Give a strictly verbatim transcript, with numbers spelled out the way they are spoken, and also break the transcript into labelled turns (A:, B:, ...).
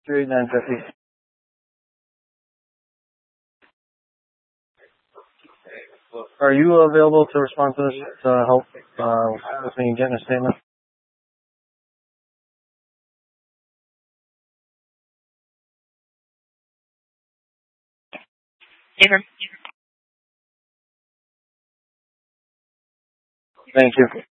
A: three eight nine fifty. Are you available to respond to this to help uh, with me getting a statement?
B: Never.
A: Thank you.